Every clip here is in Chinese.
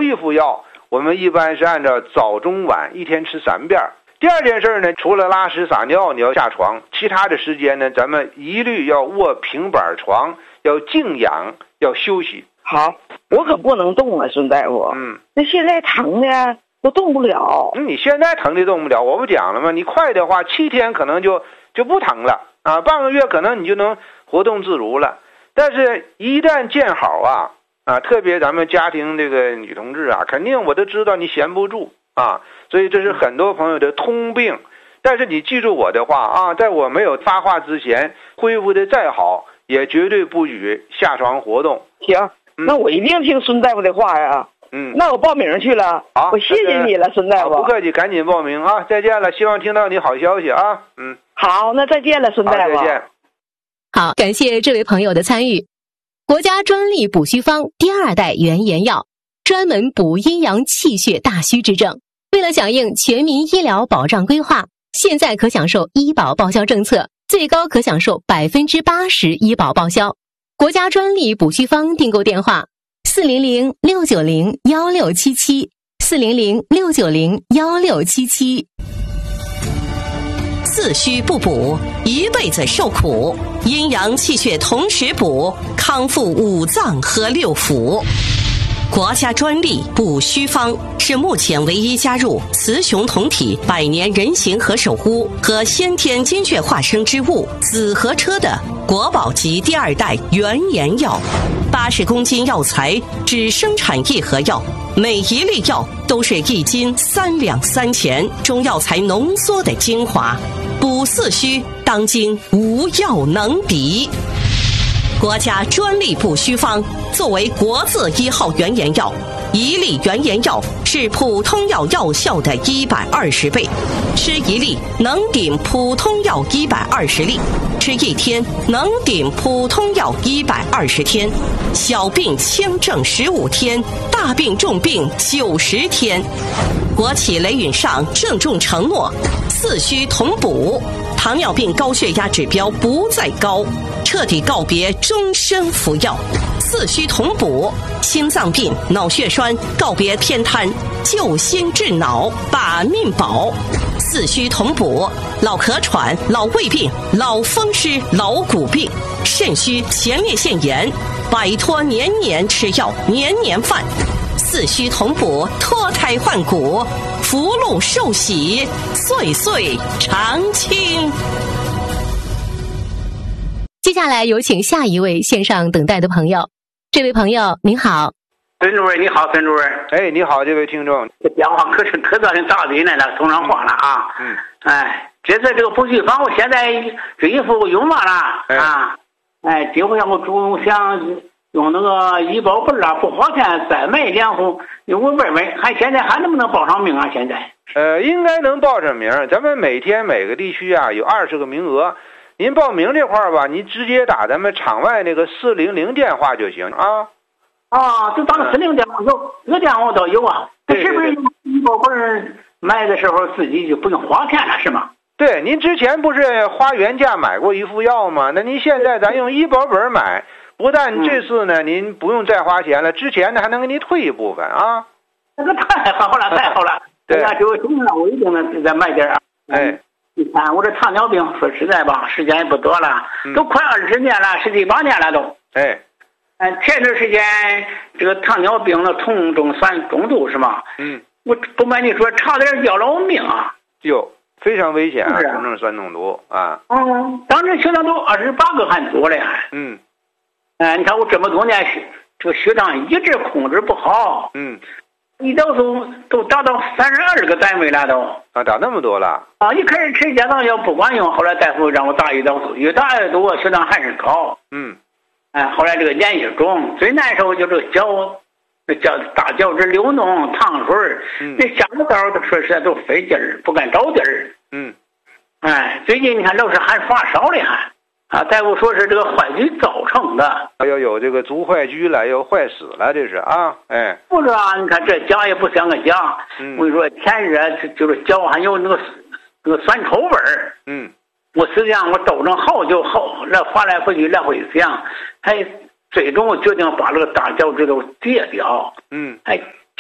头一副药我们一般是按照早中晚一天吃3遍。第二件事呢，除了拉屎撒尿你要下床，其他的时间呢，咱们一律要卧平板床，要静养，要休息。 好，我可不能动啊，孙大夫。那现在疼的都动不了。 你现在疼的动不了，我不讲了吗？你快的话7天可能就不疼了啊，半个月可能你就能活动自如了。但是一旦见好啊，特别咱们家庭这个女同志啊，肯定我都知道你闲不住啊，所以这是很多朋友的通病。但是你记住我的话啊，在我没有发话之前，恢复的再好，也绝对不许下床活动。 行，那我一定听孙大夫的话呀。那我报名去了。 好， 我谢谢你了，孙大夫。 不客气，赶紧报名啊！再见了，希望听到你好消息啊。 好，那再见了，孙大夫。 再见。 好，感谢这位朋友的参与。国家专利补虚方第2代原研药，专门补阴阳气血大虚之症。为了响应全民医疗保障规划，现在可享受医保报销政策，最高可享受80%医保报销。国家专利补虚方订购电话：400-690-1677，400-690-1677。 四虚不补，一辈子受苦；阴阳气血同时补，康复5脏和6腑。国家专利补虚方是目前唯一加入雌雄同体百年人形和首乌和先天精血化生之物紫河车的国宝级第2代原研药。80公斤药材只生产1盒药，每一粒药都是1斤3两3钱中药材浓缩的精华，补四虚当今无药能比。国家专利补虚方作为国字1号原研药，一粒原研药是普通药药效的120倍，吃一粒能顶普通药120粒，吃1天能顶普通药120天，小病轻症15天，大病重病90天。国企雷允上郑重承诺，四虚同补，糖尿病高血压指标不再高，彻底告别终身服药。四虚同补，心脏病、脑血栓告别偏瘫，救心治脑，把命保。四虚同补，老咳喘、老胃病、老风湿、老骨病、肾虚、前列腺炎，摆脱年年吃药、年年犯。四虚同补，脱胎换骨，福禄寿喜，岁岁常青。 接下来有请下一位线上等待的朋友。这位朋友您好。 孙主任你好，孙主任。 哎，你好，这位听众。 这电话可造成大嘴来了，送上话了啊。这次这个补虚方，我现在这一副用完了啊。今后要我想用那个医保本不花钱再买2副，我问问现在还能不能报上名啊？现在应该能报上名。咱们每天每个地区有20个名额，您报名这块吧，您直接打咱们场外那个400电话就行啊。 就打个400电话有，这个电话我倒有啊。这是不是医保本买的时候自己就不用花钱了是吗？ 对，您之前不是花原价买过一副药吗？那您现在咱用医保本买，不但这次呢您不用再花钱了，之前呢还能给您退一部分啊。 那个太好了，太好了！对呀，就我一定能再买点。你看我这糖尿病，说实在吧，时间也不多了，都快20年了，17、18年了都。前段时间这个糖尿病的酮中酸中毒是吗？我不瞒你说，差点要了我命啊！ 哟，非常危险啊！酮中酸中毒啊！ 当时血糖都28个还多了还。你看我这么多年这个血糖一直控制不好。胰岛素都达到32个单位了都。 达那么多了？ 一开始吃降糖药不管用，后来大夫让我打胰岛素，越打越多，血糖还是高。后来这个脸一肿，最难受就这个脚，大脚趾流脓、淌水，那下水道说实在都费劲儿，不敢着地儿。最近你看老是还发烧了还。大夫说是这个坏疽造成的， 要有这个足坏疽了，要坏死了，这是啊， 不是啊，你看这脚也不像个脚，我跟你说，前日就是脚还有那个酸臭味儿，我实际上我斗争好久好，翻来覆去来回想，最终我决定把这个大脚趾头截掉，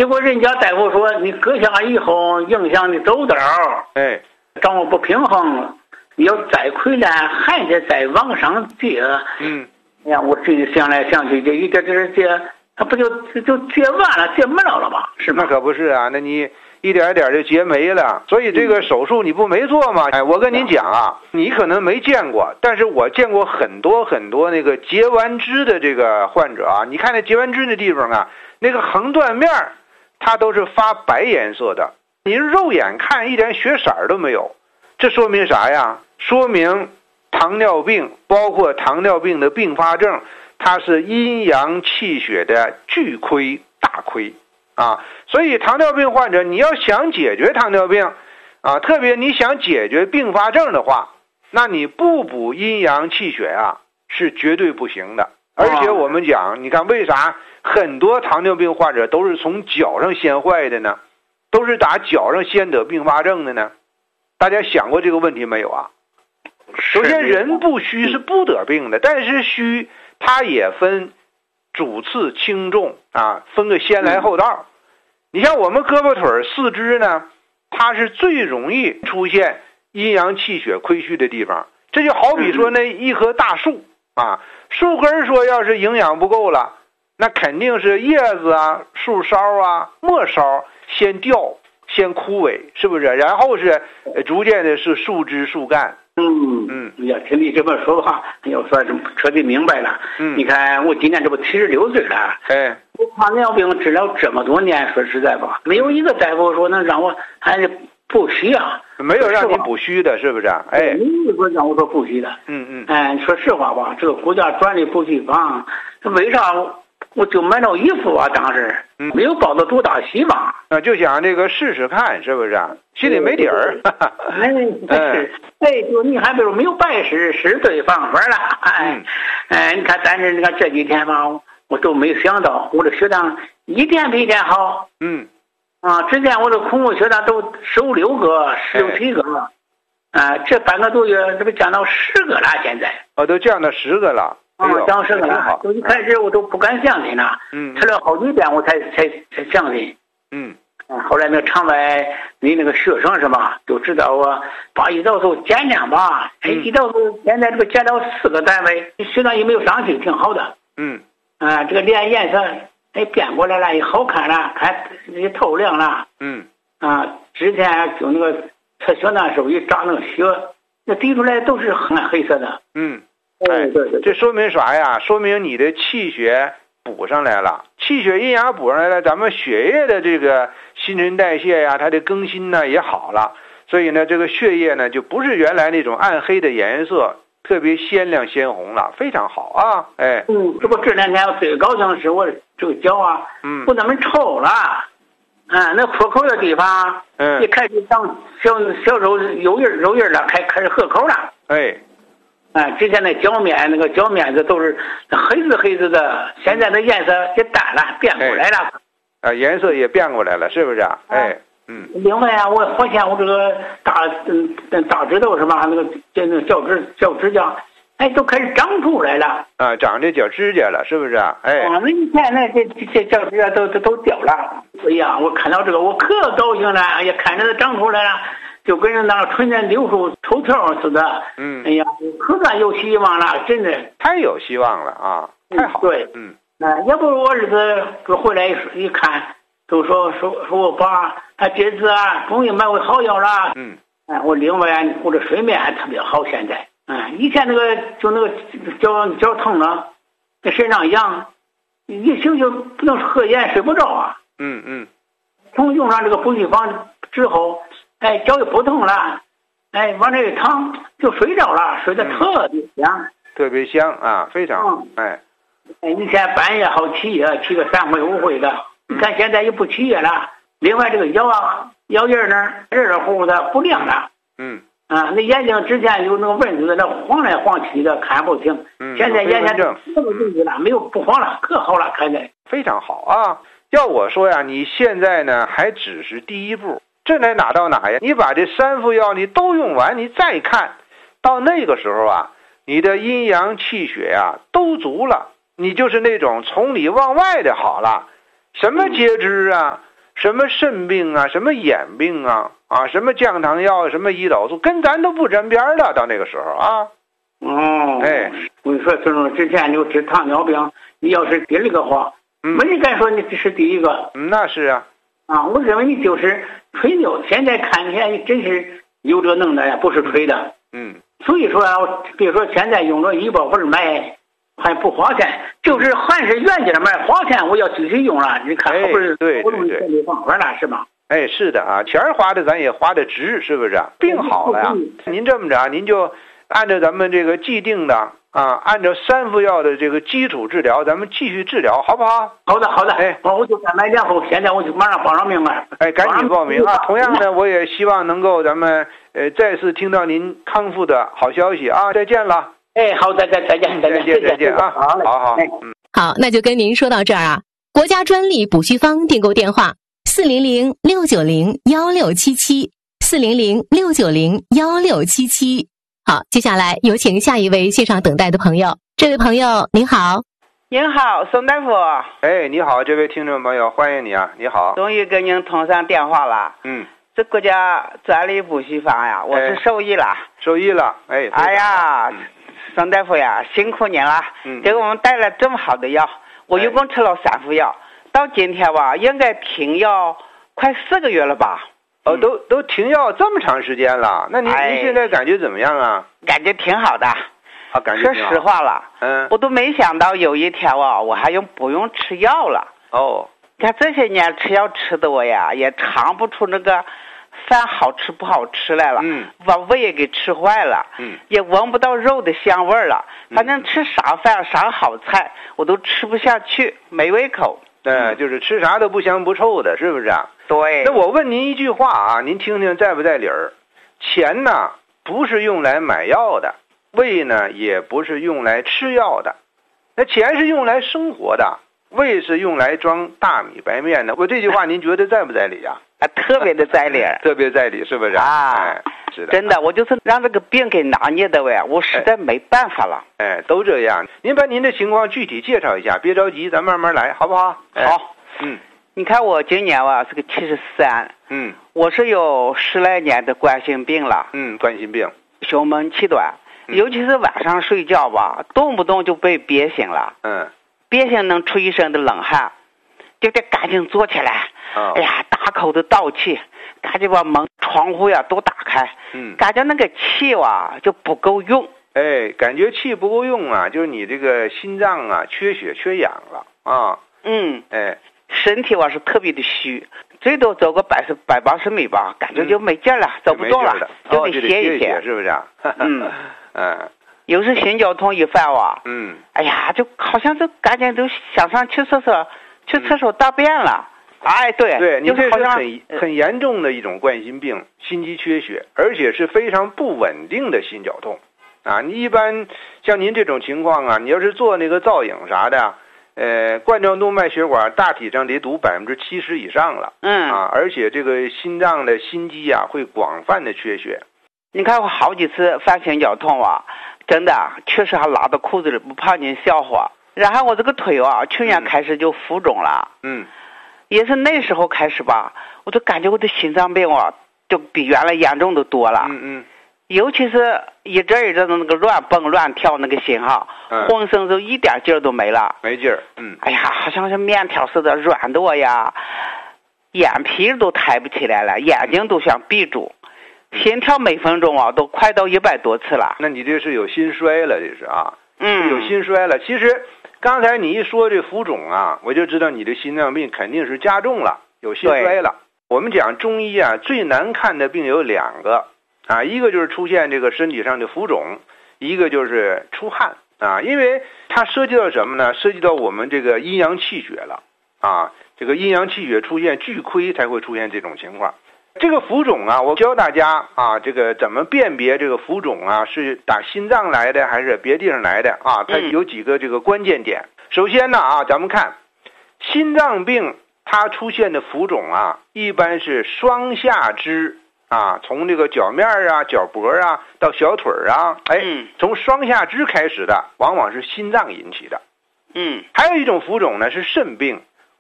结果人家大夫说你割下以后影响你走道，掌握不平衡，你要再回来还得再往上接。哎呀，我这想来想去，这一点这，他不就接完了，接没了吗？是吗？ 那可不是啊，那你一点点就结没了，所以这个手术你不没做吗？我跟您讲啊，你可能没见过，但是我见过很多那个截完肢的这个患者啊。你看那截完肢的地方啊，那个横断面它都是发白颜色的，你肉眼看一点血色都没有。这说明啥呀？说明糖尿病，包括糖尿病的并发症，它是阴阳气血的巨亏大亏啊。所以糖尿病患者，你要想解决糖尿病啊，特别你想解决并发症的话，那你不补阴阳气血啊，是绝对不行的。而且我们讲，你看为啥很多糖尿病患者都是从脚上先坏的呢？都是打脚上先得并发症的呢？大家想过这个问题没有啊？首先人不虚是不得病的，但是虚它也分主次轻重啊，分个先来后到。你像我们胳膊腿四肢呢，它是最容易出现阴阳气血亏虚的地方。这就好比说那一棵大树啊，树根说要是营养不够了，那肯定是叶子啊、树梢啊、末梢先掉先枯萎，是不是？然后是逐渐的是树枝树干。 要听你这么说的话，要说彻底明白了。你看我今年这不76岁了，我糖尿病治疗这么多年，说实在吧，没有一个大夫说能让我还补虚啊， 没有让你补虚的，是不是？ 没有说让我说补虚的。说实话吧，这个国家专利补虚方，为啥我就买了一副啊？当时没有抱着多大希望， 就想这个试试看，是不是？心里没底儿。 就你还比如没有白试，试对方法了。你看，但是你看这几天吧，我都没想到我的血糖一天比一天好。之前我的空腹血糖都16个、16、17个，这半个多月这不降到10个了，现在。 都降到10个了。 降10个了。就一开始我都不敢相信了，吃了好几遍我才相信。后来那个肠外你那个学生是吧，就知道我把胰岛素减量吧。胰岛素现在这个减到4个单位，血糖也没有上去，挺好的。这个脸颜色变过来了，也好看了，看也透亮了。之前就那个测血糖时候一长那个血，那滴出来都是黑色的。对， 这说明啥呀？说明你的气血补上来了，气血阴阳补上来了，咱们血液的这个新陈代谢呀，它的更新呢也好了，所以呢，这个血液呢就不是原来那种暗黑的颜色，特别鲜亮鲜红了，非常好啊！ 这不这2天我最高兴是我这个脚啊，不那么臭了，那豁口的地方，也开始长小肉印了，开始合口了，之前那脚面子都是黑子的，现在的颜色也淡了，变过来了。 颜色也变过来了，是不是？ 另外啊，我发现我这个大指头是吧？那个脚指甲，都开始长出来了。 长这脚指甲了，是不是？ 那以前呢，这脚指甲都掉了。哎呀，我看到这个我可高兴了，哎呀，看着它长出来了。就跟人那春天柳树抽条似的，哎呀，可算有希望了，真的太有希望了啊！太好了， 对，要不我儿子不回来一看，都说我爸这次终于买回好药了，我另外我这睡眠特别好，现在，以前那个脚疼了，那身上痒，一醒就不能合眼睡不着啊，从用上这个补虚方之后。脚就不痛了，往这一躺就睡着了，睡得特别香， 特别香啊，非常以前半夜好起夜，起个3回5回的，你看现在也不起夜了。另外这个腰印呢，热乎的不亮了，那眼睛之前有那个蚊子，那晃来晃去的看不清，现在眼前这个东西了，没有不晃了，可好了，看着非常好啊。要我说呀，你现在呢还只是第一步。这得哪到哪呀？你把这3副药你都用完，你再看到那个时候啊，你的阴阳气血啊都足了，你就是那种从里往外的好了。什么截肢啊， 什么肾病啊，什么眼病啊，什么降糖药，什么胰岛素，跟咱都不沾边了。到那个时候啊， 我说这种之前就治糖尿病，你要是第二个话，没人敢说你这是第一个。 那是啊。 我认为你就是吹牛，现在看起来你真是有这能耐呀，不是吹的。所以说比如说现在用了医保不是买。还不花钱，就是还是原价买，花钱我要继续用了。你看，不是对， 方法了是吧？ 是的啊，钱花的咱也花的值，是不是？病好了呀，您这么着，您就按照咱们这个既定的按照3副药的这个基础治疗，咱们继续治疗，好不好？ 好的。我就再买2副，现在我就马上报上名了。 赶紧报名啊！同样的，我也希望能够咱们再次听到您康复的好消息啊！再见了。 好，再见啊！好， 好，那就跟您说到这儿啊。国家专利补虚方订购电话400-690-1677，400-690-1677。好，接下来有请下一位线上等待的朋友。这位朋友您好。 您好，宋大夫。 你好，这位听众朋友，欢迎你啊！你好， 终于跟您通上电话了。这国家专利补虚方呀，我是受益了。 哎呀，宋大夫呀，辛苦您了。给我们带来这么好的药，我一共吃了3副药，到今天吧，应该停药快4个月了吧？ 都停药这么长时间了，那您现在感觉怎么样啊？ 感觉挺好的。 感觉挺好。 说实话了，我都没想到有一天我还不用吃药了。看这些年吃药吃的我呀，也尝不出那个饭好吃不好吃来了，把胃也给吃坏了，也闻不到肉的香味了。反正吃啥饭啥好菜我都吃不下去，没胃口。 就是吃啥都不香不臭的，是不是啊？ 对。 那我问您一句话啊，您听听在不在理儿？钱呢不是用来买药的，胃呢也不是用来吃药的，那钱是用来生活的，胃是用来装大米白面的。我这句话您觉得在不在理啊？ 特别的在理。 特别在理，是不是啊？是的。 真的，我就是让这个病给拿捏的我实在没办法了。 都这样。您把您的情况具体介绍一下，别着急，咱慢慢来，好不好？ 好。你看我今年是个73。我是有10来年的冠心病了。 冠心病。 胸闷气短，尤其是晚上睡觉吧，动不动就被憋醒了。憋醒能出一身的冷汗，就得赶紧坐起来。大口的倒气，赶紧把门窗户呀都打开。感觉那个气就不够用。 感觉气不够用啊，就是你这个心脏啊缺血缺氧了啊。 身体是特别的虚，最多走个180米吧，感觉就没劲了，走不动了，就得歇一歇， 是不是啊？ 有时心绞痛一犯就好像就赶紧都想上去厕所大便了。 对，你这是很严重的一种冠心病，心肌缺血，而且是非常不稳定的心绞痛你一般像您这种情况你要是做那个造影啥的，冠状动脉血管大体上得堵70%以上了。而且这个心脏的心肌会广泛的缺血。 你看我好几次犯心绞痛真的确实还拉到裤子里，不怕您笑话。然后我这个腿去年开始就浮肿了。也是那时候开始吧，我就感觉我的心脏病就比原来严重的多了。尤其是一阵一阵的那个乱蹦乱跳那个心浑身就一点劲儿都没了， 没劲儿。 好像是面条似的软的眼皮都抬不起来了，眼睛都想闭住，心跳每分钟都快到100多次了。 那你这是有心衰了，这是有心衰了。其实刚才你一说这浮肿我就知道你的心脏病肯定是加重了，有心衰了。我们讲中医最难看的病有2个一个就是出现这个身体上的浮肿，一个就是出汗因为它涉及到什么呢？涉及到我们这个阴阳气血了这个阴阳气血出现巨亏才会出现这种情况。这个浮肿我教大家这个怎么辨别这个浮肿是打心脏来的还是别地方来的它有几个这个关键点。首先呢咱们看心脏病它出现的浮肿一般是双下肢从这个脚面脚脖到小腿从双下肢开始的往往是心脏引起的。还有一种浮肿呢是肾病，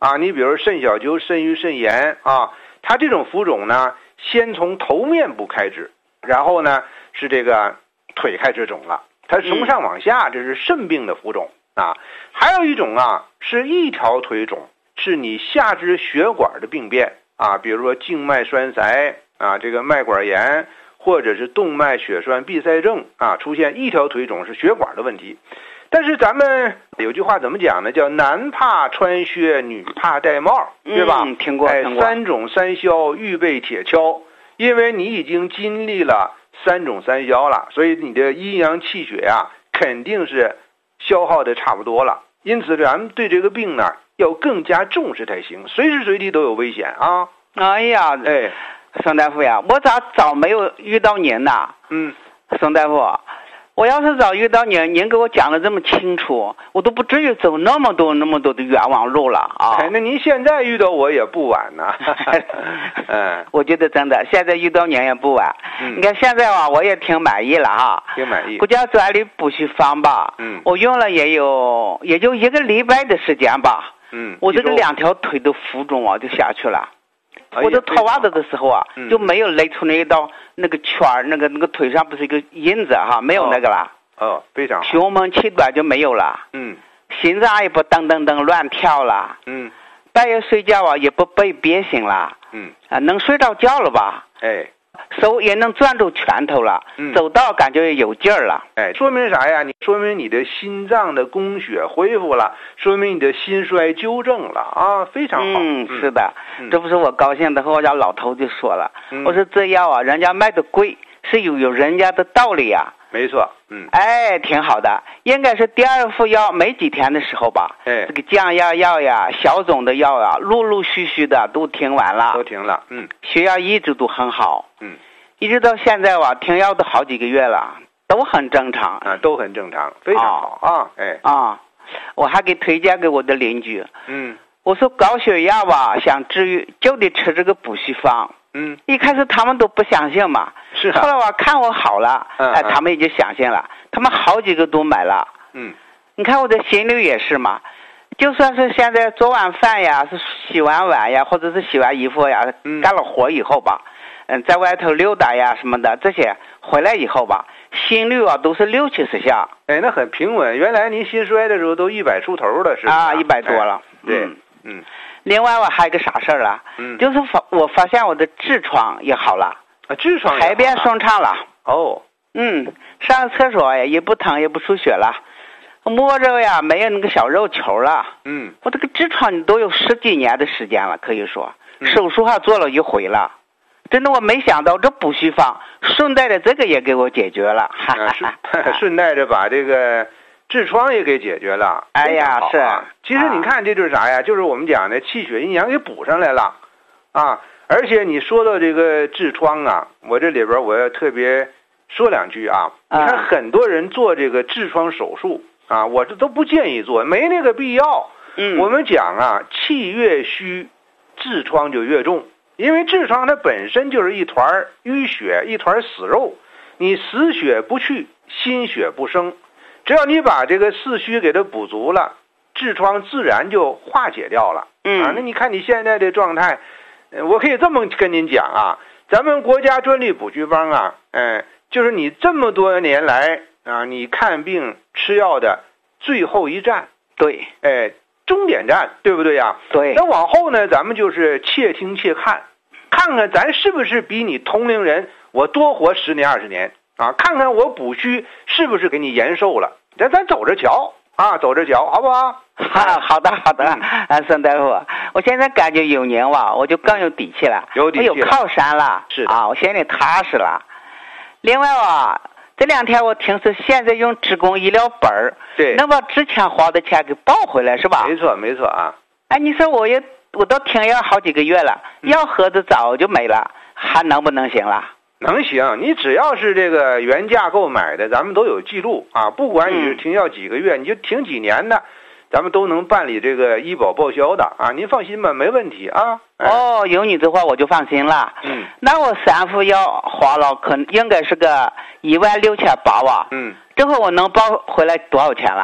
啊，你比如肾小球、肾盂、肾炎啊，它这种浮肿呢，先从头面部开始，然后呢是这个腿开始肿了，它从上往下，这是肾病的浮肿啊。还有一种啊，是一条腿肿，是你下肢血管的病变啊，比如说静脉栓塞啊，这个脉管炎，或者是动脉血栓闭塞症啊，出现一条腿肿是血管的问题。但是咱们有句话怎么讲呢？叫男怕穿靴，女怕戴帽，对吧？ 听过。 三肿三消，预备铁锹。因为你已经经历了三肿三消了，所以你的阴阳气血啊，肯定是消耗的差不多了。因此，咱们对这个病呢，要更加重视才行，随时随地都有危险啊！ 哎呀，宋大夫呀，我咋早没有遇到您呢？宋大夫。我要是早遇到您给我讲的这么清楚，我都不至于走那么多的冤枉路了啊！ 那您现在遇到我也不晚呢。 我觉得真的现在遇到您也不晚。你看现在我也挺满意了哈， 挺满意。 国家专利补虚方吧，我用了也就1个礼拜的时间吧。我这个2条腿的浮肿就下去了。我都脱袜子的时候就没有勒出那道那个圈儿，那个腿上不是一个印子没有那个了。 非常好。 胸闷气短就没有了。心脏也不噔噔噔乱跳了。半夜睡觉也不被憋醒了。能睡着觉了吧？手也能攥住拳头了。走道感觉有劲儿了。 说明啥呀？说明你的心脏的供血恢复了，说明你的心衰纠正了啊，非常好。 是的，这不是我高兴的和我家老头就说了，我说这药人家卖的贵，是有人家的道理呀。 没错。 挺好的，应该是第2副药没几天的时候吧。这个降压药呀、消肿的药呀，陆陆续续的都停完了。 都停了。 血压一直都很好。一直到现在停药都好几个月了，都很正常。 都很正常，非常好我还给推荐给我的邻居。我说高血压想治愈就得吃这个补虚方。一开始他们都不相信嘛。 是。 后来看我好了，他们也就相信了，他们好几个都买了。你看我的心率也是嘛，就算是现在做完饭呀，是洗完碗呀，或者是洗完衣服呀，干了活以后吧，在外头溜达呀什么的，这些回来以后吧，心率都是60、70下。 那很平稳。原来您心衰的时候都100出头了，是吧 ？100多了。 对。 另外还有一个啥事儿了？就是我发现我的痔疮也好了。 痔疮排便顺畅了。上厕所也不疼也不出血了，摸着没有那个小肉球了。我这个痔疮都有10几年的时间了，可以说手术还做了1回了。真的我没想到这补虚方顺带着这个也给我解决了。 顺带着把这个痔疮也给解决了。 是。 其实你看这就是啥呀？就是我们讲的气血阴阳给补上来了啊。而且你说到这个痔疮我这里边我要特别说2句啊。你看很多人做这个痔疮手术我这都不建议做，没那个必要。我们讲气越虚，痔疮就越重，因为痔疮它本身就是一团淤血，一团死肉，你死血不去，心血不生，只要你把这个四虚给它补足了，痔疮自然就化解掉了。那你看你现在的状态，我可以这么跟您讲咱们国家专利补虚方就是你这么多年来你看病吃药的最后一站。 对。 终点站，对不对呀？ 对。 那往后呢，咱们就是且听且看，看看咱是不是比你同龄人我多活10年20年看看我补虚是不是给你延寿了，咱走着瞧走着瞧，好不好？ 好的。孙大夫，我现在感觉有您我就更有底气了， 有底气了， 我有靠山了。 是我心里踏实了。另外这2天我听说现在用职工医疗本对， 能把之前花的钱给报回来，是吧？ 没错你说我都停药好几个月了，药盒子早就没了，还能不能行了？ 能行，你只要是这个原价购买的，咱们都有记录不管你是停药几个月，你就停几年的，咱们都能办理这个医保报销的您放心吧，没问题有你的话我就放心了。那我3副药花了应该是个16800这回我能报回来多少钱了？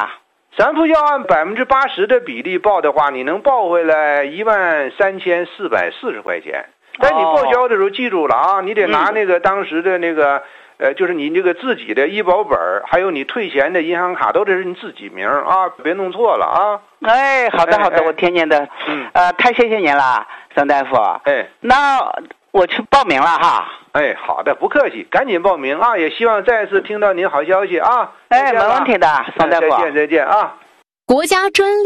3副药按80%的比例报的话，你能报回来13440块钱。但你报销的时候记住了啊，你得拿那个当时的那个就是你那个自己的医保本，还有你退钱的银行卡，都得是你自己名啊，别弄错了啊。 哎，好的好的，我听您的。太谢谢您了，张大夫。那我去报名了哈。 好的，不客气，赶紧报名啊！也希望再次听到您好消息啊！ 没问题的，张大夫。 再见啊！ 国家专利